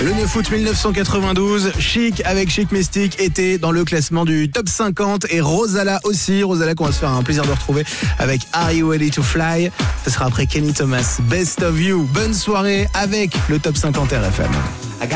Le 9 août 1992, Chic avec Chic Mystique était dans le classement du top 50 et Rosala aussi. Rosala qu'on va se faire un plaisir de retrouver avec Are You Ready to Fly. Ce sera après Kenny Thomas, Best of You. Bonne soirée avec le top 50 RFM.